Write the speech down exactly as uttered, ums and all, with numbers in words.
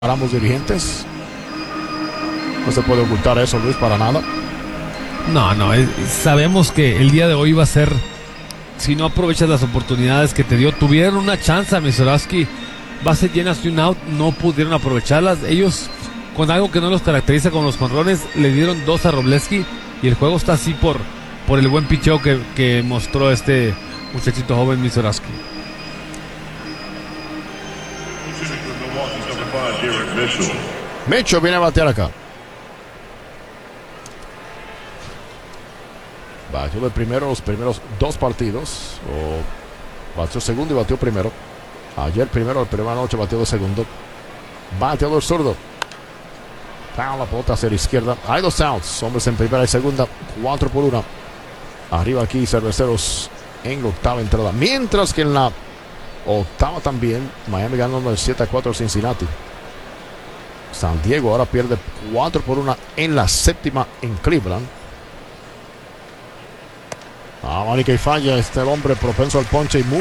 para ambos dirigentes. No se puede ocultar eso, Luis, para nada. No, no, es, sabemos que el día de hoy va a ser, si no aprovechas las oportunidades que te dio, tuvieron una chance a Misorowski, bases llenas y un out, no pudieron aprovecharlas. Ellos, con algo que no los caracteriza con los jonrones, le dieron dos a Wroblewski y el juego está así por, por el buen picheo que, que mostró este muchachito joven Misorowski. Mitchell viene a batear acá. Batió de primero los primeros dos partidos. O batió segundo y batió primero. Ayer primero, la primera noche batió de segundo. Bateador zurdo. Foul, la pelota hacia la izquierda. Hay dos outs. Hombres en primera y segunda. Cuatro por una. Arriba aquí Cerveceros en la octava entrada. Mientras que en la octava también Miami ganando siete a cuatro a Cincinnati. San Diego ahora pierde cuatro por una en la séptima en Cleveland. Ah, Mónica y falla. Este hombre propenso al ponche y muy